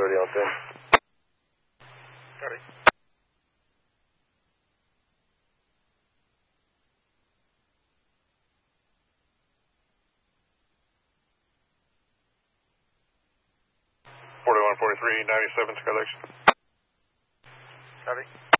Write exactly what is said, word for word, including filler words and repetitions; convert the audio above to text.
thirty on ten. Copy. forty-one forty-three, ninety-seven, Skylex. Copy.